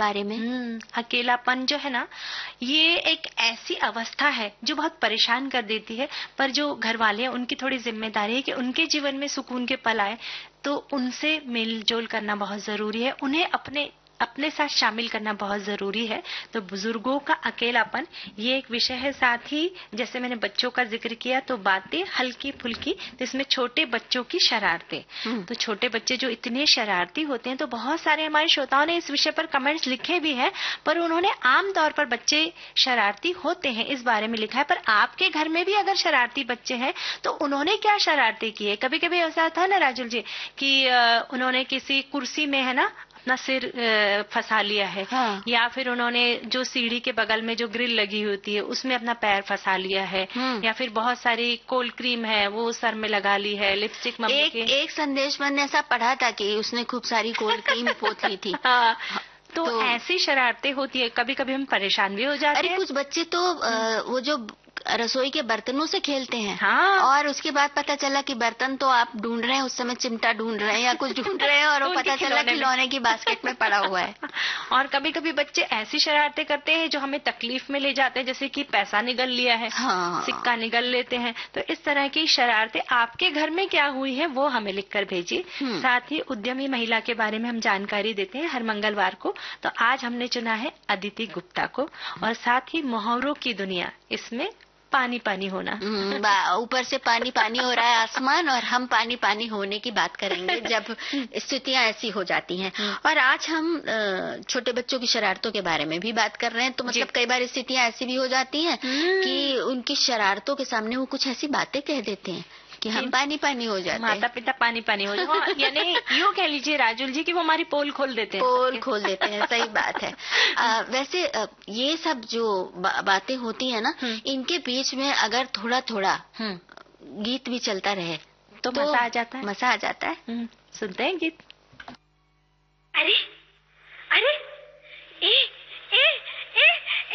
बारे में। अकेलापन जो है ना, ये एक ऐसी अवस्था है जो बहुत परेशान कर देती है, पर जो घर वाले हैं उनकी थोड़ी जिम्मेदारी है कि उनके जीवन में सुकून के पल आए, तो उनसे मेल जोल करना बहुत जरूरी है, उन्हें अपने साथ शामिल करना बहुत जरूरी है। तो बुजुर्गों का अकेलापन ये एक विषय है। साथ ही जैसे मैंने बच्चों का जिक्र किया, तो बातें हल्की फुल्की, तो इसमें छोटे बच्चों की शरारतें। तो छोटे बच्चे जो इतने शरारती होते हैं, तो बहुत सारे हमारे श्रोताओं ने इस विषय पर कमेंट्स लिखे भी हैं, पर उन्होंने आम तौर पर बच्चे शरारती होते हैं इस बारे में लिखा है। पर आपके घर में भी अगर शरारती बच्चे हैं, तो उन्होंने क्या शरारती की है? कभी कभी ऐसा था ना राजुल जी कि उन्होंने किसी कुर्सी में है ना अपना सिर फंसा लिया है, हाँ। या फिर उन्होंने जो सीढ़ी के बगल में जो ग्रिल लगी होती है उसमें अपना पैर फंसा लिया है, या फिर बहुत सारी कोल्ड क्रीम है वो सर में लगा ली है, लिपस्टिक मम्मी के। एक संदेश मैंने ऐसा पढ़ा था कि उसने खूब सारी कोल्ड क्रीम पोत ली थी। तो ऐसी शरारतें होती है, कभी कभी हम परेशान भी हो जाते हैं। अरे कुछ बच्चे तो वो जो रसोई के बर्तनों से खेलते हैं, हाँ। और उसके बाद पता चला कि बर्तन तो आप ढूंढ रहे हैं, उस समय चिमटा ढूंढ रहे हैं या कुछ ढूंढ रहे हैं, और वो पता चला खिलौने की बास्केट में पड़ा हुआ है। और कभी कभी बच्चे ऐसी शरारतें करते हैं जो हमें तकलीफ में ले जाते हैं, जैसे कि पैसा निगल लिया है, हाँ। सिक्का निगल लेते हैं। तो इस तरह की शरारतें आपके घर में क्या हुई है वो हमें लिखकर भेजिए। साथ ही उद्यमी महिला के बारे में हम जानकारी देते हैं हर मंगलवार को। तो आज हमने चुना है अदिति गुप्ता को, और साथ ही मुहावरों की दुनिया, इसमें पानी पानी होना। ऊपर से पानी पानी हो रहा है आसमान, और हम पानी पानी होने की बात करेंगे जब स्थितियां ऐसी हो जाती हैं। और आज हम छोटे बच्चों की शरारतों के बारे में भी बात कर रहे हैं। तो मतलब कई बार स्थितियां ऐसी भी हो जाती हैं कि उनकी शरारतों के सामने वो कुछ ऐसी बातें कह देते हैं कि हम पानी पानी हो जाते हैं, माता पिता पानी पानी हो जाते, यानी यूँ कह लीजिए राजुल जी कि वो हमारी पोल खोल देते हैं। पोल खोल देते हैं, सही बात है। वैसे ये सब जो बातें होती है ना, इनके बीच में अगर थोड़ा थोड़ा गीत भी चलता रहे तो मजा आ जाता है। मजा आ जाता है। सुनते हैं गीत।